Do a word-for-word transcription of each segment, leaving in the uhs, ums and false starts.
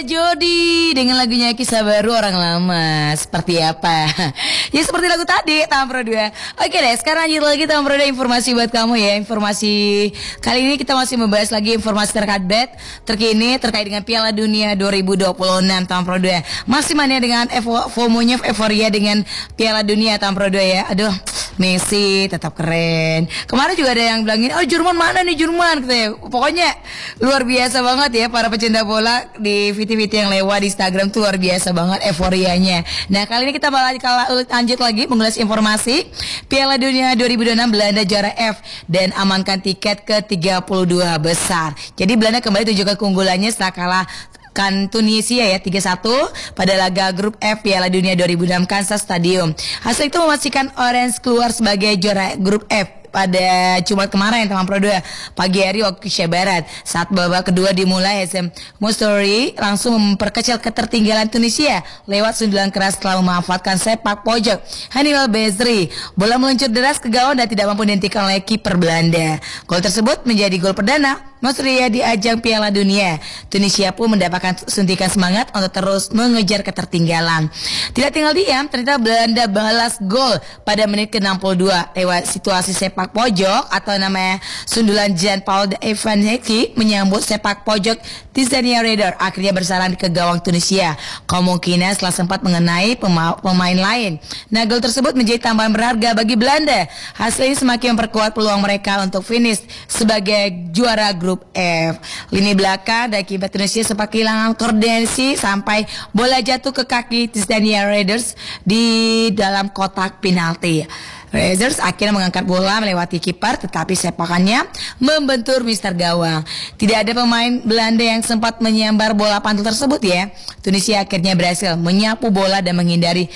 Jody dengan lagunya Kisah Baru Orang Lama. Seperti apa? Ya seperti lagu tadi, Tampro dua. Oke deh, sekarang lanjut lagi Tampro dua, informasi buat kamu ya. Informasi kali ini kita masih membahas lagi informasi terkait bet terkini terkait dengan Piala Dunia dua ribu dua puluh enam Tampro dua. Masih mania dengan FOMO-nya, euforia dengan Piala Dunia Tampro dua ya. Aduh, Messi tetap keren. Kemarin juga ada yang bilangin, oh Jerman mana nih Jerman, katanya. Pokoknya luar biasa banget ya para pecinta bola di V T V T yang lewat di Instagram tuh luar biasa banget euforianya. Nah kali ini kita bakal lanjut lagi mengulas informasi Piala Dunia dua ribu dua puluh enam. Belanda juara F dan amankan tiket ke tiga puluh dua besar. Jadi Belanda kembali tunjukkan keunggulannya setelah kalah kan Tunisia ya tiga satu pada laga grup F Piala Dunia dua ribu enam Kansas Stadium. Hasil itu memastikan Orange keluar sebagai juara grup F pada Jumat kemarin teman Pro dua pagi hari waktu Indonesia Barat. Saat babak kedua dimulai, H M Moustori langsung memperkecil ketertinggalan Tunisia lewat sundulan keras setelah memanfaatkan sepak pojok Hannibal Bezri. Bola meluncur deras ke gawang dan tidak mampu dihentikan oleh kiper Belanda. Gol tersebut menjadi gol perdana Moustori di ajang Piala Dunia. Tunisia pun mendapatkan suntikan semangat untuk terus mengejar ketertinggalan. Tidak tinggal diam, ternyata Belanda balas gol pada menit ke enam puluh dua lewat situasi sepak pojok atau namanya sundulan Jan Paul de Evan Heki menyambut sepak pojok Tizania Reder akhirnya bersarang ke gawang Tunisia. Kemungkinan setelah sempat mengenai pema pemain lain. Nah, gol tersebut menjadi tambahan berharga bagi Belanda. Hasil ini semakin memperkuat peluang mereka untuk finish sebagai juara grup F. Lini belakang dan kiper Tunisia sempat kehilangan koordinasi sampai bola jatuh ke kaki Tizania Raiders di dalam kotak penalti. Raiders akhirnya mengangkat bola melewati kiper, tetapi sepakannya membentur mister gawang. Tidak ada pemain Belanda yang sempat menyambar bola pantul tersebut ya. Tunisia akhirnya berhasil menyapu bola dan menghindari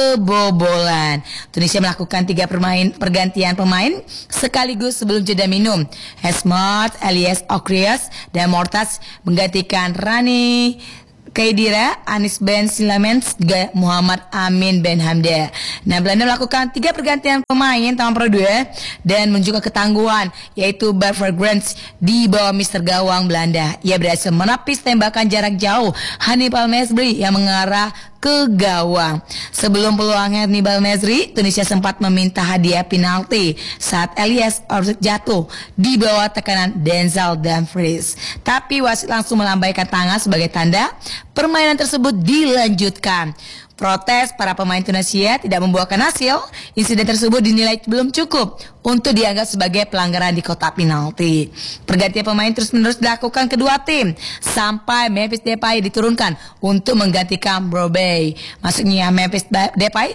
kebobolan. Tunisia melakukan tiga permain, pergantian pemain sekaligus sebelum jeda minum. Esmond, Elias Okrias, dan Mortas menggantikan Rani Kaidira, Anis Ben Silamens, juga Muhammad Amin Ben Hamda. Nah, Belanda melakukan tiga pergantian pemain tahun Pro dua dan menunjukkan ketangguhan, yaitu Bart Grants di bawah mister gawang Belanda. Ia berhasil menapis tembakan jarak jauh Hannibal Mesri yang mengarah ke gawang. Sebelum peluang Hannibal Mesri, Tunisia sempat meminta hadiah penalti saat Elias Orzik jatuh di bawah tekanan Denzel Dumfries. Tapi wasit langsung melambaikan tangan sebagai tanda permainan tersebut dilanjutkan. Protes para pemain Tunisia tidak membuahkan hasil. Insiden tersebut dinilai belum cukup untuk dianggap sebagai pelanggaran di kotak penalti. Pergantian pemain terus-menerus dilakukan kedua tim sampai Memphis Depay diturunkan untuk menggantikan Brobbey. Maksudnya Memphis Depay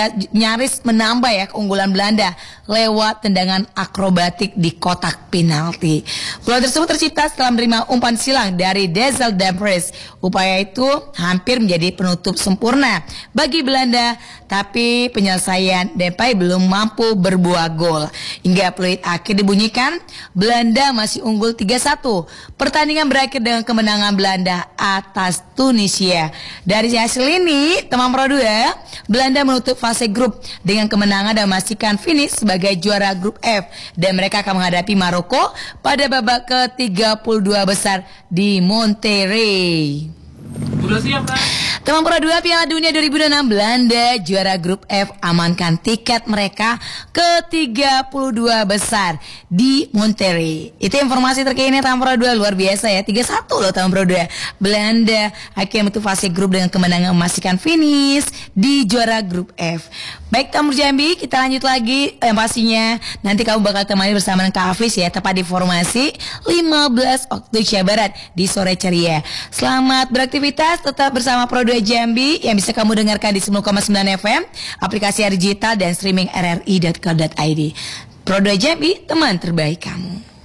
nyaris menambah ya keunggulan Belanda lewat tendangan akrobatik di kotak penalti. Peluang tersebut tercipta setelah menerima umpan silang dari Denzel Dumfries. Upaya itu hampir menjadi penutup sempurna bagi Belanda, tapi penyelesaian Depay belum mampu berbuah gol. Hingga peluit akhir dibunyikan, Belanda masih unggul tiga satu. Pertandingan berakhir dengan kemenangan Belanda atas Tunisia. Dari hasil ini, teman Pro dua, Belanda menutup fase grup dengan kemenangan dan memastikan finish sebagai juara grup F, dan mereka akan menghadapi Maroko pada babak ke tiga puluh dua besar di Monterrey. Udah siap kan? Teman Pro dua, Piala Dunia dua ribu dua puluh enam, Belanda juara grup F amankan tiket mereka ke tiga puluh dua besar di Monterrey. Itu informasi terkini teman Pro dua, luar biasa ya, tiga satu loh teman Pro dua. Belanda akhirnya menutup fase grup dengan kemenangan memastikan finish di juara grup F. Baik teman Jambi, kita lanjut lagi yang pastinya nanti kamu bakal temani bersama dengan Kak Hafiz ya, tepat di formasi lima belas waktu Indonesia Barat di sore ceria. Selamat beraktivitas, tetap bersama Pro dua Jambi yang bisa kamu dengarkan di sembilan koma sembilan F M, aplikasi digital dan streaming r r i dot co dot i d. Pro dua Jambi, teman terbaik kamu.